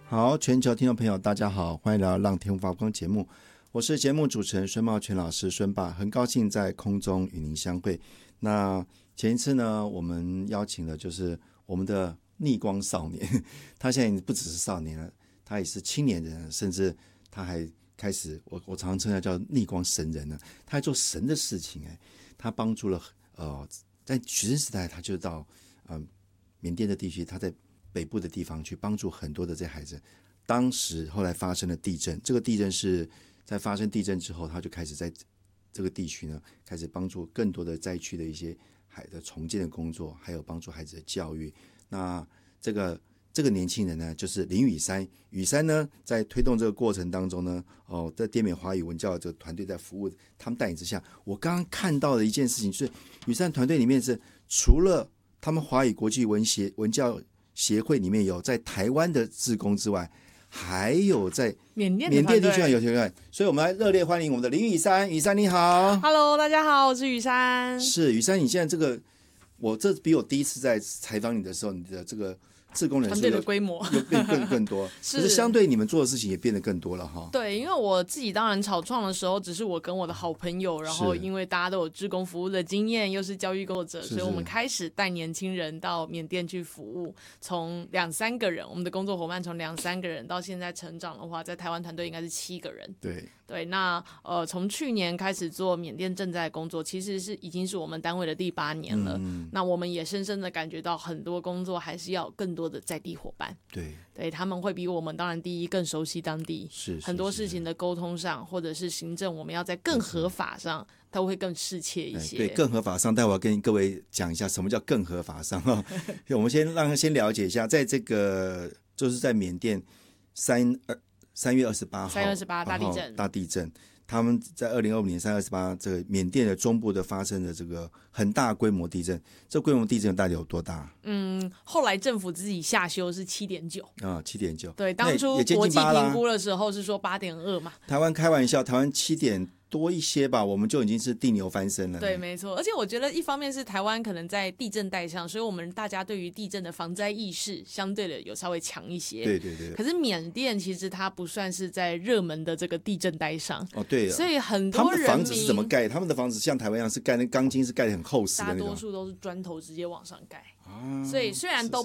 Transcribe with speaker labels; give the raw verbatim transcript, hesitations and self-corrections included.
Speaker 1: 好，全球听众朋友大家好，欢迎来到让天发光节目，我是节目主持人孙茂全老师孙爸，很高兴在空中与您相会。那前一次呢，我们邀请的就是我们的逆光少年，他现在不只是少年了，他也是青年人，甚至他还开始，我我常常称他叫逆光神人呢，他还做神的事情哎，他帮助了呃，在学生时代他就到呃缅甸的地区，他在北部的地方去帮助很多的这些孩子。当时后来发生了地震，这个地震是在发生地震之后，他就开始在这个地区呢，开始帮助更多的灾区的一些海的重建的工作，还有帮助孩子的教育。那这个这个年轻人呢，就是林宇山。宇山呢，在推动这个过程当中呢，哦，在滇缅华语文教的这个团队在服务他们带领之下，我刚刚看到的一件事情是，宇山团队里面是除了他们华语国际文协文教协会里面有在台湾的志工之外，还有在
Speaker 2: 缅甸
Speaker 1: 缅甸地区有团队，所以我们来热烈欢迎我们的林宇山。宇山你好。
Speaker 2: Hello， 大家好，我是宇山。
Speaker 1: 是宇山，你现在这个，我这比我第一次在采访你的时候，你的这个志工人数
Speaker 2: 团队的规模
Speaker 1: 又变更更多，
Speaker 2: 是，
Speaker 1: 可是相对你们做的事情也变得更多了哈。
Speaker 2: 对，因为我自己当然草创的时候，只是我跟我的好朋友，然后因为大家都有志工服务的经验，又是教育工作者，所以我们开始带年轻人到缅甸去服务，从两三个人，我们的工作伙伴从两三个人到现在成长的话，在台湾团队应该是七个人。
Speaker 1: 对
Speaker 2: 对，那呃，从去年开始做缅甸赈灾工作，其实是已经是我们单位的第八年了。嗯、那我们也深深的感觉到，很多工作还是要有更多的在地伙伴。
Speaker 1: 对，
Speaker 2: 对，他们会比我们当然第一更熟悉当地，
Speaker 1: 是
Speaker 2: 很多事情的沟通上，或者是行政，我们要在更合法上，都会更适切一些。
Speaker 1: 对，更合法上，待会我要跟各位讲一下什么叫更合法上。我们先让他先了解一下，在这个就是在缅甸三二。三月二十八号，
Speaker 2: 三月二十八大地震，
Speaker 1: 大地震。他们在二零二五年三月二十八，这个缅甸的中部的发生的这个很大规模地震。这规模地震大概有多大？
Speaker 2: 嗯，后来政府自己下修是七点九
Speaker 1: 啊，七点九。
Speaker 2: 对，当初国际评估的时候是说八点二嘛。
Speaker 1: 台湾开玩笑，台湾七点多一些吧，我们就已经是地牛翻身了。
Speaker 2: 对，没错。而且我觉得一方面是台湾可能在地震带上，所以我们大家对于地震的防灾意识相对的有稍微强一些。
Speaker 1: 对对对。
Speaker 2: 可是缅甸其实它不算是在热门的这个地震带上。
Speaker 1: 哦，对。
Speaker 2: 所以很多人民，
Speaker 1: 他们的房子是怎么盖？他们的房子像台湾一样是盖那钢筋是盖得很厚实的那种，
Speaker 2: 大多数都是砖头直接往上盖。啊、所以虽然都